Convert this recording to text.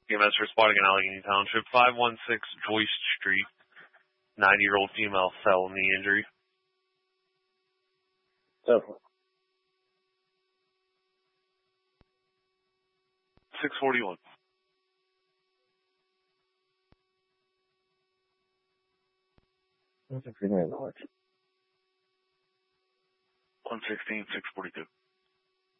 EMS responding in Allegheny Township, 516 Joyce Street. 90-year-old female fell knee injury. Definitely. 641. What's the freeway large? 116, 642.